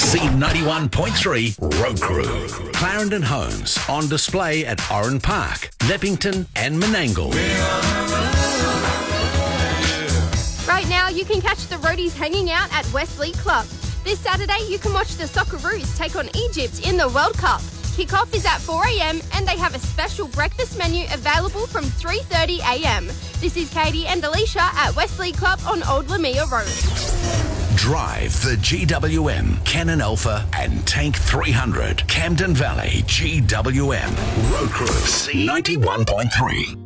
C91.3 Road Crew. Clarendon Homes on display at Oran Park, Leppington and Menangle. Right now, you can catch the Roadies hanging out at Wesley Club. This Saturday, you can watch the Socceroos take on Egypt in the World Cup. Kick-off is at 4 a.m. and they have a special breakfast menu available from 3:30 a.m. This is Katie and Alicia at Wesley Club on Old Lamia Road. Drive the GWM, Canon Alpha and Tank 300. Camden Valley GWM. Road Crew C91.3.